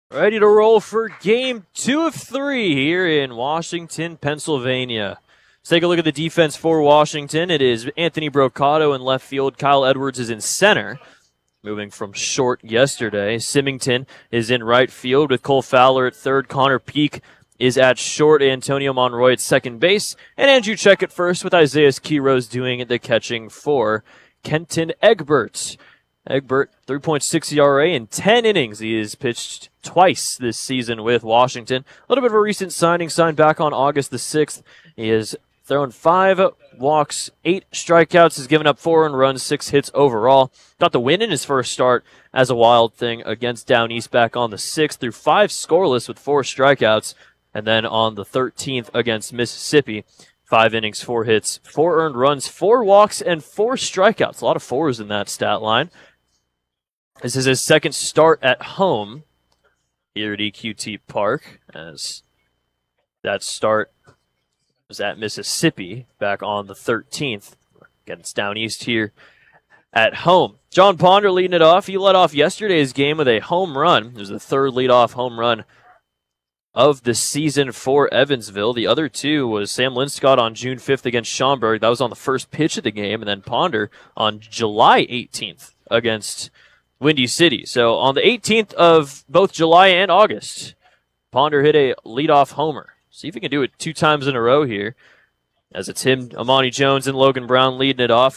Ready to roll for game 2 of 3 here in Washington, Pennsylvania. Let's take a look at the defense for Washington. It is Anthony Brocato in left field. Kyle Edwards is in center, moving from short yesterday. Symington is in right field with Cole Fowler at third. Connor Peak is at short. Antonio Monroy at second base. And Andrew Check at first with Isaiah Quiroz doing the catching for Kenton Egbert. Egbert, 3.6 ERA in 10 innings. He has pitched twice this season with Washington. A little bit of a recent signing, signed back on August the 6th. He has thrown 5 walks, 8 strikeouts, has given up 4 earned runs, 6 hits overall. Got the win in his first start as a Wild Thing against Down East back on the 6th, through 5 scoreless with 4 strikeouts. And then on the 13th against Mississippi, 5 innings, 4 hits, 4 earned runs, 4 walks, and 4 strikeouts. A lot of 4s in that stat line. This is his second start at home here at EQT Park, as that start was at Mississippi back on the 13th. Against Down East here at home. John Ponder leading it off. He led off yesterday's game with a home run. It was the third leadoff home run of the season for Evansville. The other two was Sam Linscott on June 5th against Schaumburg. That was on the first pitch of the game. And then Ponder on July 18th against Windy City. So on the 18th of both July and August, Ponder hit a leadoff homer. See if he can do it 2 times in a row here, as it's him, Amani Jones, and Logan Brown leading it off.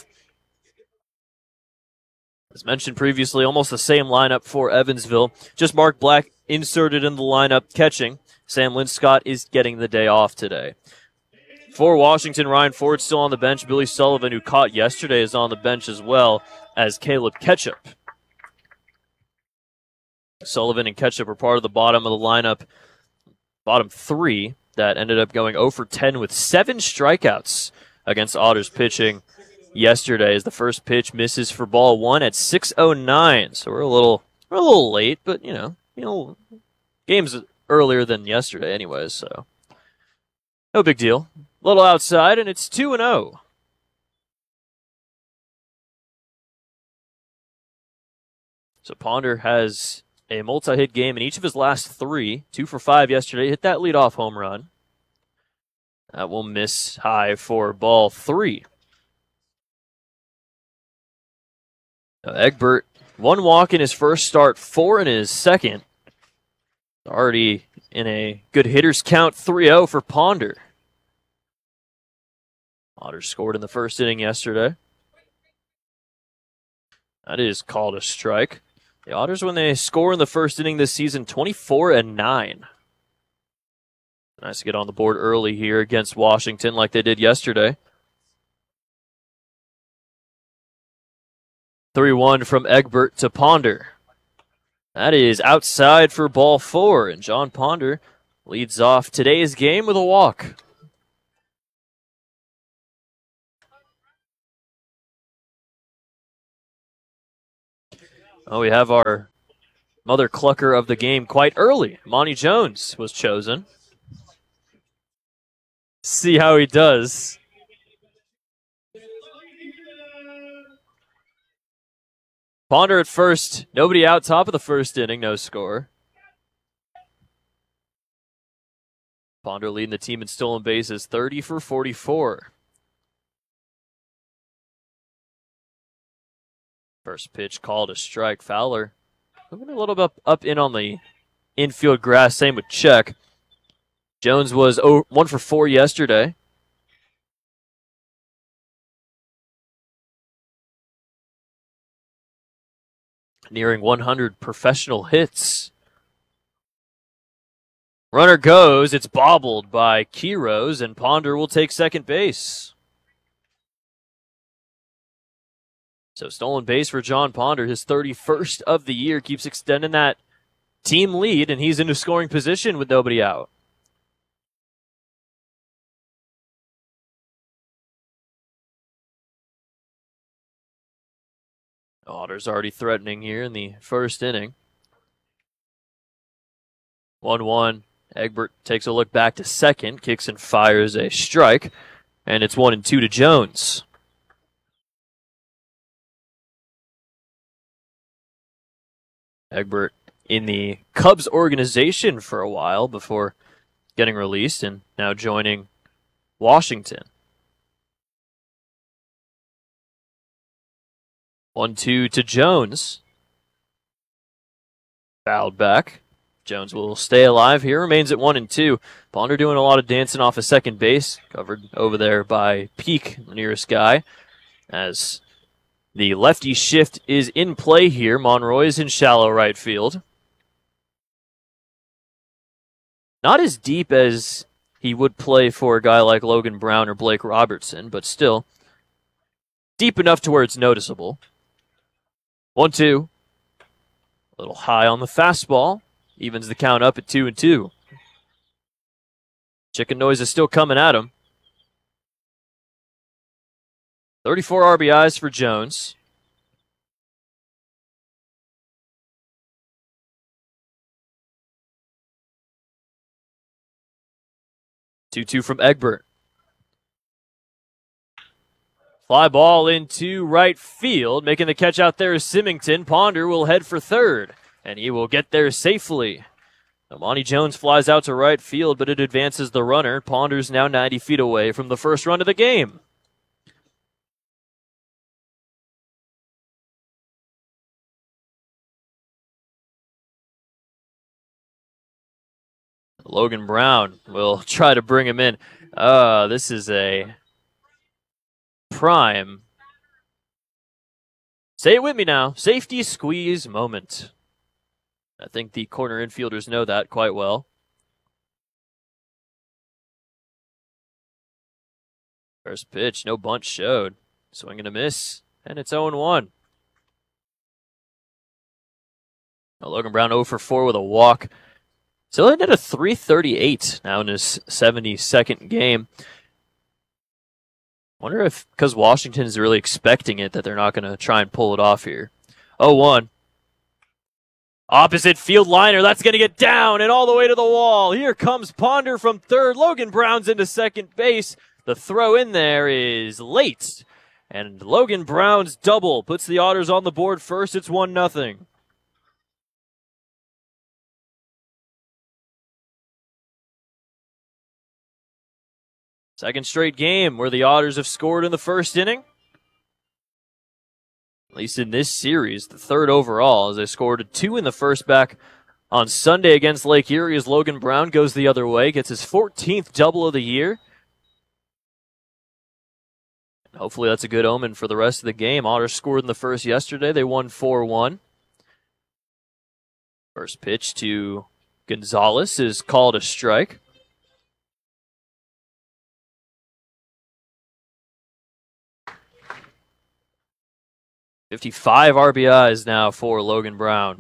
As mentioned previously, almost the same lineup for Evansville. Just Mark Black inserted in the lineup catching. Sam Linscott is getting the day off today. For Washington, Ryan Ford still on the bench. Billy Sullivan, who caught yesterday, is on the bench as well as Caleb Ketchup. Sullivan and Ketchup are part of the bottom of the lineup, bottom 3, that ended up going 0 for 10 with 7 strikeouts against Otters pitching yesterday, as the first pitch misses for ball 1 at 6:09. So we're a little late, but you know, game's earlier than yesterday anyways, so no big deal. A little outside, and it's 2-0. So Ponder has a multi-hit game in each of his last 3. 2 for 5 yesterday. Hit that leadoff home run. That will miss high for ball 3. Now Egbert, 1 walk in his first start, 4 in his second. Already in a good hitters count, 3-0 for Ponder. Otters scored in the first inning yesterday. That is called a strike. The Otters, when they score in the first inning this season, 24-9. Nice to get on the board early here against Washington like they did yesterday. 3-1 from Egbert to Ponder. That is outside for ball 4, and John Ponder leads off today's game with a walk. Oh, we have our mother clucker of the game quite early. Monty Jones was chosen. See how he does. Ponder at first. Nobody out, top of the first inning, no score. Ponder leading the team in stolen bases, 30 for 44. First pitch called a strike. Fowler moving a little bit up in on the infield grass. Same with Check. Jones was 1 for 4 yesterday. Nearing 100 professional hits. Runner goes. It's bobbled by Quiroz, and Ponder will take second base. So stolen base for John Ponder, his 31st of the year, keeps extending that team lead, and he's into scoring position with nobody out. Otters already threatening here in the first inning. 1-1. Egbert takes a look back to second, kicks and fires a strike, and it's 1-2 to Jones. Egbert in the Cubs organization for a while before getting released and now joining Washington. 1-2 to Jones. Fouled back. Jones will stay alive here, remains at 1-2. Ponder doing a lot of dancing off of second base, covered over there by Peak, the nearest guy, as the lefty shift is in play here. Monroy is in shallow right field. Not as deep as he would play for a guy like Logan Brown or Blake Robertson, but still deep enough to where it's noticeable. 1-2. A little high on the fastball. Evens the count up at 2-2. Chicken noise is still coming at him. 34 RBIs for Jones. Two from Egbert. Fly ball into right field. Making the catch out there is Symington. Ponder will head for third, and he will get there safely. Amani Jones flies out to right field, but it advances the runner. Ponder's now 90 feet away from the first run of the game. Logan Brown will try to bring him in. This is a prime. Say it with me now. Safety squeeze moment. I think the corner infielders know that quite well. First pitch, no bunt showed. Swing and a miss, and it's 0-1. Now Logan Brown 0 for 4 with a walk. Still at a .338 now in his 72nd game. Wonder if, because Washington is really expecting it, that they're not going to try and pull it off here. 0-1. Opposite field liner, that's going to get down and all the way to the wall. Here comes Ponder from third. Logan Brown's into second base. The throw in there is late. And Logan Brown's double puts the Otters on the board first. It's 1-0. Second straight game where the Otters have scored in the first inning. At least in this series, the third overall, as they scored 2 in the first back on Sunday against Lake Erie, as Logan Brown goes the other way, gets his 14th double of the year. And hopefully that's a good omen for the rest of the game. Otters scored in the first yesterday. They won 4-1. First pitch to Gonzalez is called a strike. .55 RBIs now for Logan Brown.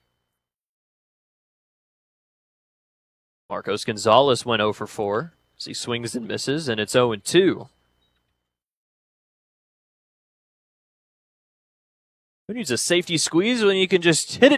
Marcos Gonzalez went 0 for 4 as he swings and misses, and it's 0-2. Who needs a safety squeeze when you can just hit